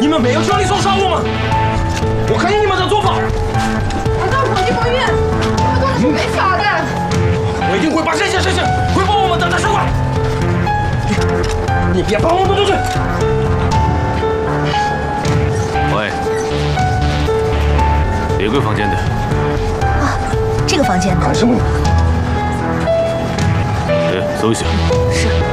你们没有权利搜查我们！我看见你们的做法。 难道跑进公寓？你们都是没法的！ 我一定会把这件事情汇报我们的大使馆。你别把我们出去！ 喂，哪个房间的？ 啊，这个房间的。 干什么？ 搜一下。 是。